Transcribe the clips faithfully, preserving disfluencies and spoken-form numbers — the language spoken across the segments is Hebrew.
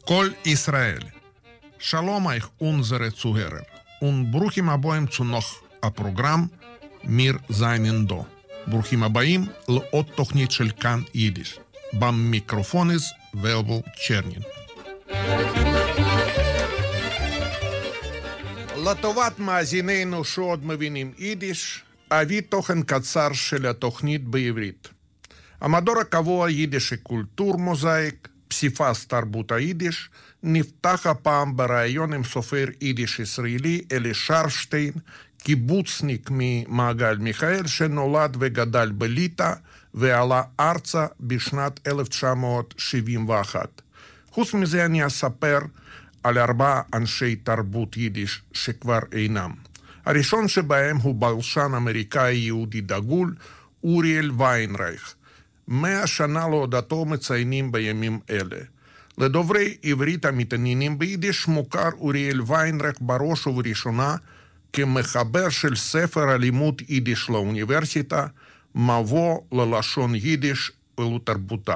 Kol Israel. Shalom euch unsere Zuhörer und bruchim aboim zu noch a program Mir seinen do. ברוכים הבאים לעוד תוכנית של כאן יידיש. במיקרופון is ולבל צ'רנין. לטובת מאזינינו שעוד מבינים יידיש, אביא תוכן קצר של התוכנית בעברית. המדור הקבוע יידיש קולטור מוזאיק, פסיפס תרבות היידיש, נפתח הפעם ברעיון עם סופר יידיש ישראלי אלי שרשטיין, קיבוצניק ממעגל מיכאל שנולד וגדל בליטא ועלה ארצה בשנת אלף תשע מאות שבעים ואחת. חוץ מזה אני אספר על ארבעה אנשי תרבות יידיש שכבר אינם. הראשון שבהם הוא בלשן אמריקאי יהודי דגול, אוריאל ויינרייך. מאה שנה להודעתו מציינים בימים אלה. לדוברי עברית המתעניינים ביידיש מוכר אוריאל ויינרייך בראש ובראשונה כמחבר של ספר הלימוד יידיש לאוניברסיטה, מבוא ללשון יידיש ולתרבותה.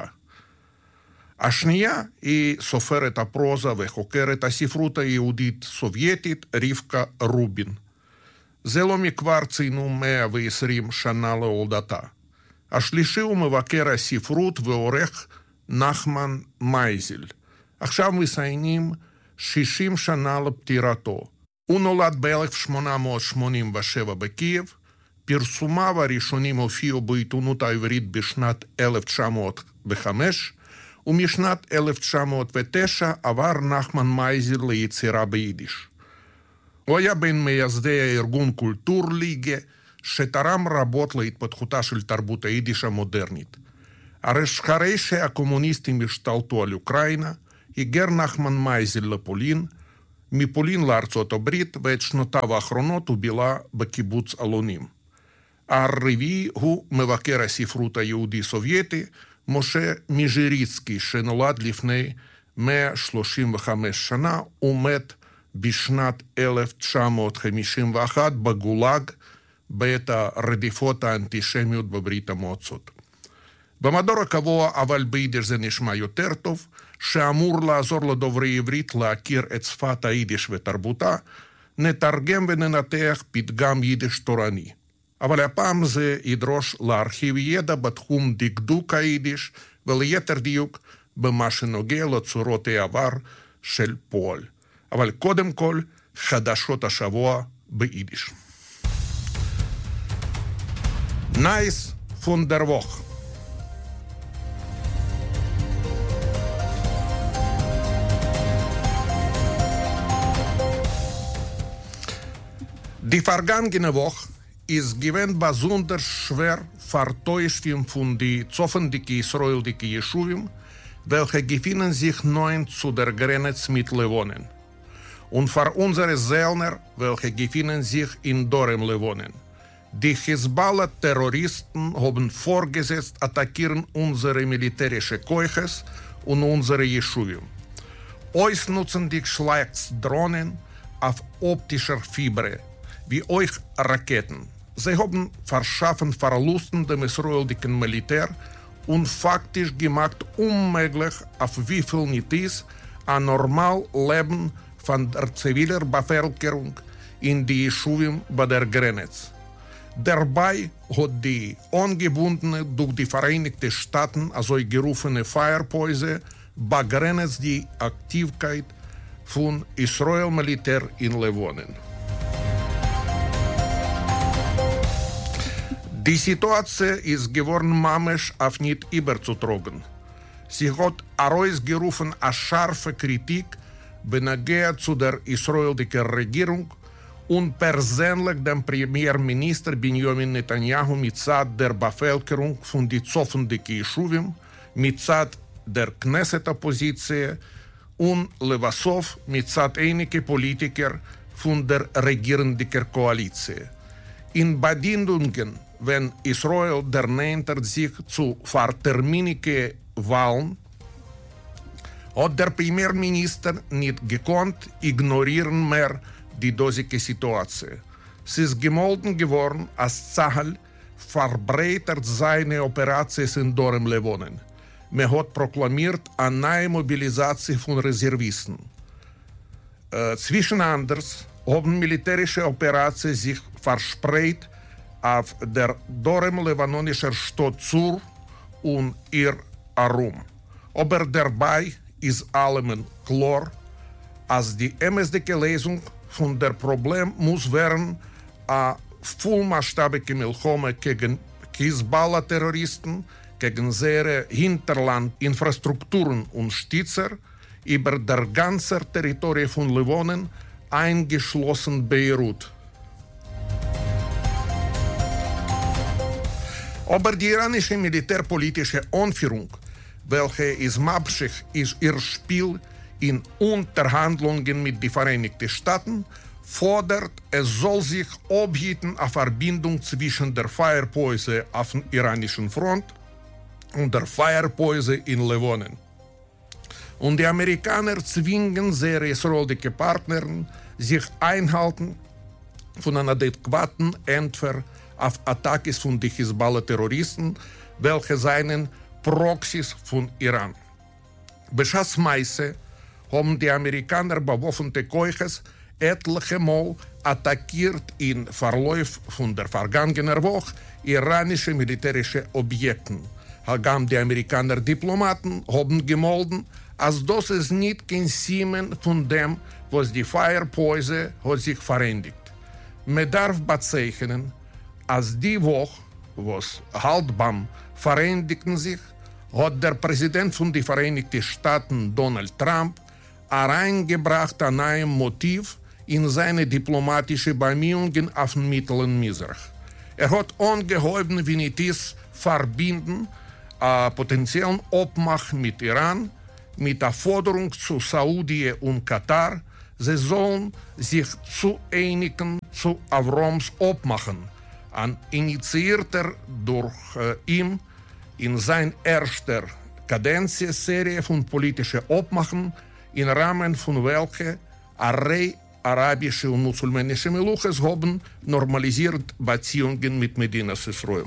השנייה היא סופרת הפרוזה וחוקרת הספרות היהודית סובייטית רבקה רובין. זה לא מכבר ציינו מאה ועשרים שנה להולדתה. השלישי הוא מבקר הספרות ועורך נחמן מייזל. עכשיו מציינים שישים שנה לפטירתו. הוא נולד ב-אלף שמונה מאות שמונים ושבע בקייב, פרסומיו הראשונים הופיעו בעיתונות העברית בשנת אלף תשע מאות וחמש, ומשנת אלף תשע מאות ותשע עבר נחמן מייזל ליצירה ביידיש. הוא היה בין מייסדי הארגון קולטור ליגה, שתרם רבות להתפתחותה של תרבות היידיש המודרנית. אחרי שהקומוניסטים השתלטו על אוקראינה, היגר נחמן מייזל לפולין, מפולין לארצות הברית, ואת שנותיו האחרונות הוא בילה בקיבוץ אלונים. הרביעי הוא מבקר הספרות היהודי-סובייטי, משה מיז'ריצקי, שנולד לפני מאה שלושים וחמש שנה, ומת בשנת אלף תשע מאות חמישים ואחת בגולאג, בעת הרדיפות האנטישמיות בברית המועצות. במדור הקבוע, אבל ביידיש זה נשמע יותר טוב, שאמור לעזור לדוברי עברית להכיר את שפת היידיש ותרבותה, נתרגם וננתח פתגם יידיש תורני. אבל הפעם זה ידרוש להרחיב ידע בתחום דקדוק היידיש, וליתר דיוק במה שנוגע לצורות העבר של פועל. אבל קודם כל, חדשות השבוע ביידיש. נייס פון דר ווך. Die vergangene Woche ist gewesen besonders schwer für Täuschung von den zoffendicke israelischen Jeschuwim, welche befinden sich neun zu der Grenze mit Levonen. Und für unsere Selner, welche befinden sich in Dorem Levonen. Die Hezbollah-Terroristen haben vorgesetzt, attackieren unsere militärische Keuches und unsere Jeschuwim. Ausnutzen die Schlagsdrohnen auf optischer Fibre, wie euch Raketen. Sie haben verschaffen Verlusten dem israelischen Militär und faktisch gemacht unmöglich, auf wie viel nicht ist, ein normal Leben von der zivilen Bevölkerung in die Jeschuwim bei der Grenze. Dabei hat die ungebundene, durch die Vereinigten Staaten also gerufene Feuerpause begrenzt die Aktivität von Israel-Militär in Levonen. Die Situation ist geworden mamisch auf nicht überzutragen. Sie hat herausgerufen eine scharfe Kritik benagea zu der israelischen Regierung und persönlich dem Premierminister Benjamin Netanyahu mitzad der Bevölkerung von die zoffendicke Jeschuwim, mitzad der Knesset-Opposition und Levasov mitzad einige Politiker von der regierenden Koalition. In Bedingungen, wenn Israel dernehnt sich zu verterminige Wahlen, hat der Premierminister nicht gekonnt ignorieren mehr die dosige Situation. Es ist gemolden geworden, als Zahal verbreitert seine Operationen in Dorem Levonen. Man hat proklamiert eine neue Mobilisation von Reservisten. Äh, zwischen anders haben militärische Operationen sich verspreit auf der dorem-libanonischen Stadt Zur und ihr herum. Aber dabei ist allem klar, als die M S D-Lösung von der Problem muss werden, eine vollmaßstabige Milchome gegen Hisbollah-Terroristen, gegen ihre Hinterlandinfrastrukturen und Stützer über das ganze Territorium von Libanon, eingeschlossen Beirut. Aber die iranische militärpolitische Anführung, welche ist mabschig ist ihr Spiel in Unterhandlungen mit den Vereinigten Staaten, fordert, es soll sich abhielten eine Verbindung zwischen der Feuerpause auf dem iranischen Front und der Feuerpause in Libanon. Und die Amerikaner zwingen ihre israelischen Partner, sich einhalten von einer adäquaten Antwort auf Attacken von den Hisbollah-Terroristen, welche seien Proxys von Iran. Beschassweise haben die Amerikaner bewaffnete Keuches etliche Mal attackiert in Verlauf von der vergangenen Woche iranische militärische Objekte. Haben die Amerikaner Diplomaten haben gemolden, als das es nicht kein Siemen von dem, was die Feuerpause hat sich verendigt. Man darf bezeichnen, als die Woche, was Haltbam vereinigten sich, hat der Präsident von den Vereinigten Staaten, Donald Trump, hereingebracht ein neues Motiv in seine diplomatischen Bemühungen auf dem Mittleren Meeresreich. Er hat angehäuft, wie nicht ist, verbinden, a potenziellen Obmach mit Iran, mit der Forderung zu Saudi und Katar, sie sollen sich zu einigen zu Avrams Obmachen, ein initiierter durch äh, ihn in seiner ersten Kadenzserie von politischen Obmachen, im Rahmen von welcher eine Reihe arabische und musulmanische Meluches haben normalisiert Beziehungen mit Medinas Israel.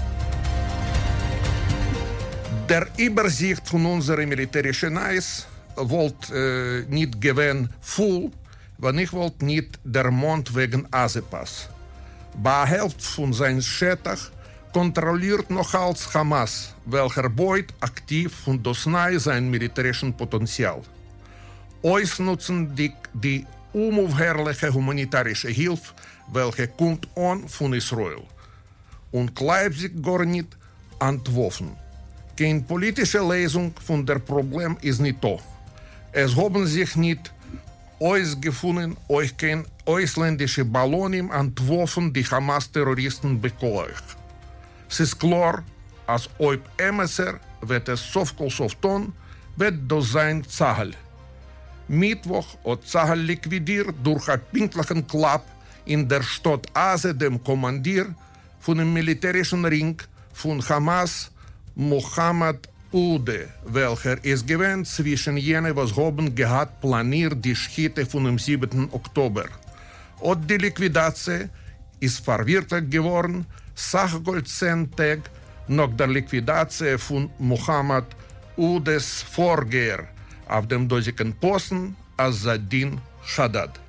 Der Übersicht von unserem militärischen Eis wollte äh, nicht gewinnen voll, wenn ich wollte nicht der Mond wegen Asepas. Bei der Hälfte von seinem Schettach kontrolliert noch als Hamas, welcher beut aktiv von das neue sein militärischen Potenzial. Ausnutzen die, die unaufhörliche humanitarische Hilfe, welche kommt an von Israel und bleibt sich gar nicht entworfen. Keine politische Lösung von der Problem ist nicht da. Es haben sich nicht ausgefunden, euch kein ausländische Ballon entworfen, die Hamas-Terroristen bekäucht. Es ist klar, als ob Emesser wird es sofkol tun, wird das sein Zahel. Mittwoch hat Zahel liquidiert durch einen pinklichen Klapp in der Stadt Ase, dem Kommandier von dem militärischen Ring von Hamas, Mohammed Ude, welcher es gewinnt zwischen jenen, was haben gehabt, planiert die Schritte von dem siebten Oktober. Und die Liquidation ist verwirklicht geworden, sachgold zehn Tage nach der Liquidation von Mohammed Udes Vorgänger auf dem dortigen Posten Azadin Haddad.